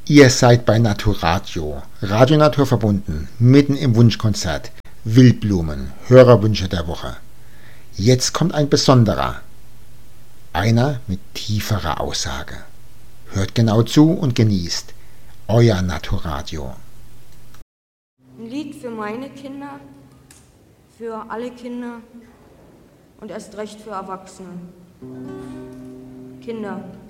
Ihr seid bei Naturadio, Radio Natur verbunden, mitten im Wunschkonzert. Wildblumen, Hörerwünsche der Woche. Jetzt kommt ein besonderer. Einer mit tieferer Aussage. Hört genau zu und genießt. Euer Naturadio. Ein Lied für meine Kinder, für alle Kinder und erst recht für Erwachsene. Kinder,